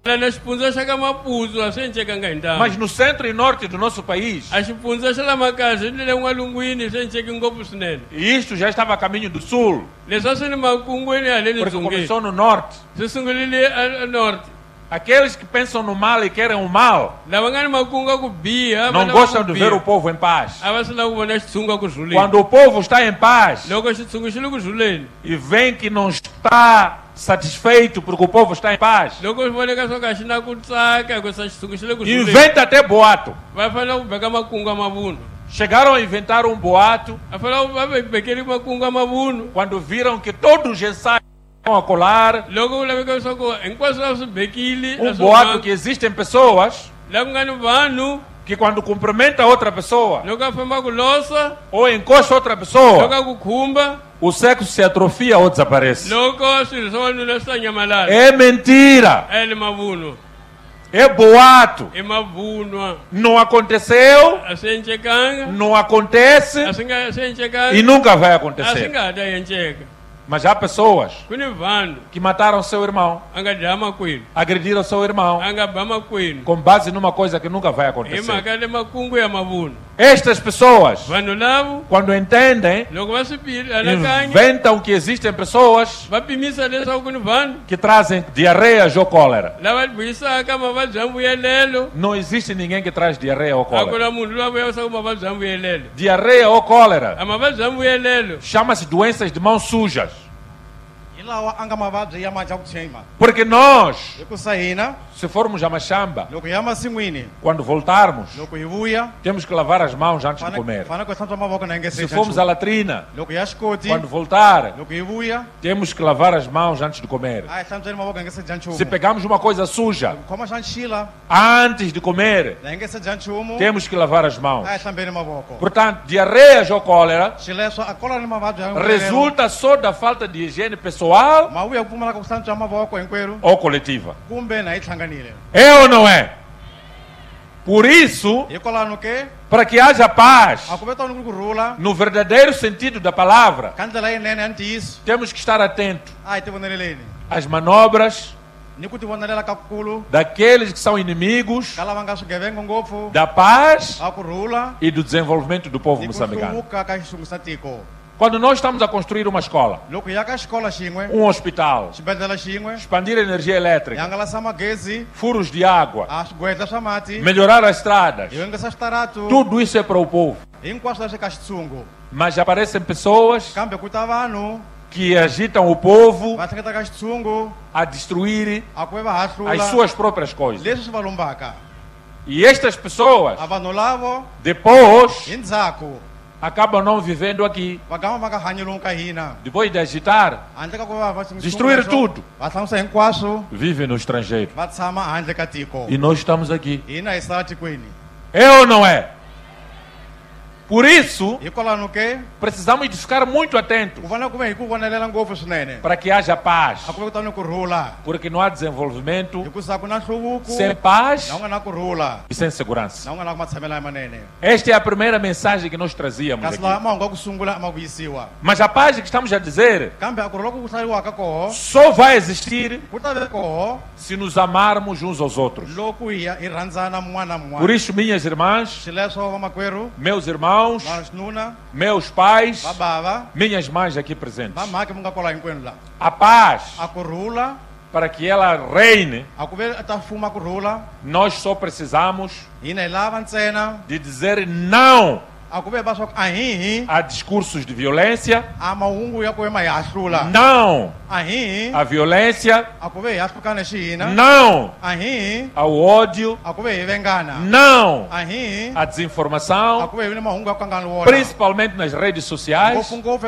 Mas no centro e norte do nosso país, e isto já estava a caminho do sul, porque começou no norte. Aqueles que pensam no mal e querem o mal não gostam de ver o povo em paz. Quando o povo está em paz e vem que não está satisfeito porque o povo está em paz, inventa até boato. Chegaram a inventar um boato quando viram que todos os ensaios a colar um boato que existem pessoas que quando cumprimenta outra pessoa ou encosta outra pessoa, o sexo se atrofia ou desaparece. É mentira. É boato. Não aconteceu, não acontece e nunca vai acontecer. Mas há pessoas que mataram seu irmão, agrediram seu irmão, com base numa coisa que nunca vai acontecer. Estas pessoas, quando entendem, inventam que existem pessoas que trazem diarreias ou cólera. Não existe ninguém que traz diarreia ou cólera. Diarreia ou cólera chama-se doenças de mãos sujas. Porque nós, se formos a Machamba, quando voltarmos, temos que lavar as mãos antes de comer. Se formos à latrina, quando voltar, temos que lavar as mãos antes de comer. Se pegarmos uma coisa suja antes de comer, temos que lavar as mãos. Portanto, diarreias ou cólera resulta só da falta de higiene pessoal ou coletiva. É ou não é? Por isso, para que haja paz no verdadeiro sentido da palavra, temos que estar atentos às manobras daqueles que são inimigos da paz e do desenvolvimento do povo moçambicano. Quando nós estamos a construir uma escola, um hospital, expandir a energia elétrica, furos de água, melhorar as estradas, tudo isso é para o povo. Mas aparecem pessoas que agitam o povo a destruir as suas próprias coisas. E estas pessoas depois acabam não vivendo aqui. Depois de agitar, destruir tudo, vivem no estrangeiro. E nós estamos aqui. É ou não é? Por isso, precisamos de ficar muito atentos para que haja paz. Porque não há desenvolvimento sem paz e sem segurança. Esta é a primeira mensagem que nós trazíamos aqui. Mas a paz que estamos a dizer só vai existir se nos amarmos uns aos outros. Por isso, minhas irmãs, meus irmãos, meus pais, minhas mães aqui presentes, a paz, para que ela reine, nós só precisamos de dizer não a discursos de violência, não à violência, não ao ódio, não à desinformação, principalmente nas redes sociais.